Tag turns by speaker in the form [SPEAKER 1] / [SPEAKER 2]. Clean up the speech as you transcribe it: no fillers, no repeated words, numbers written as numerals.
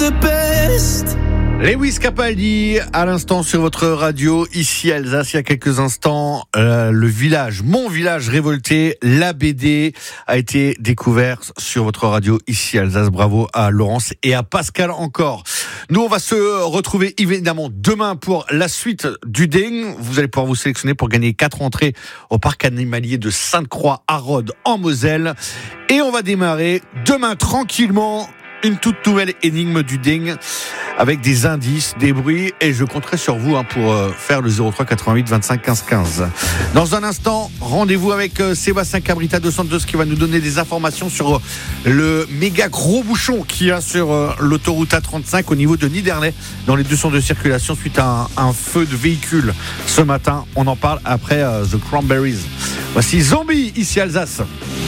[SPEAKER 1] the best.
[SPEAKER 2] Lewis Capaldi, à l'instant sur votre radio, ici Alsace, il y a quelques instants, le village, mon village révolté, la BD, a été découvert sur votre radio, ici Alsace. Bravo à Laurence et à Pascal encore. Nous, on va se retrouver évidemment demain pour la suite du Ding. Vous allez pouvoir vous sélectionner pour gagner 4 entrées au parc animalier de Sainte-Croix à Rhodes en Moselle. Et on va démarrer demain tranquillement une toute nouvelle énigme du Ding avec des indices, des bruits, et je compterai sur vous pour faire le 03 88 25 15 15. Dans un instant, rendez-vous avec Sébastien Cabrita de Santos qui va nous donner des informations sur le méga gros bouchon qu'il y a sur l'autoroute A35 au niveau de Niderney dans les deux sens de circulation suite à un feu de véhicule ce matin. On en parle après The Cranberries. Voici Zombie ici Alsace.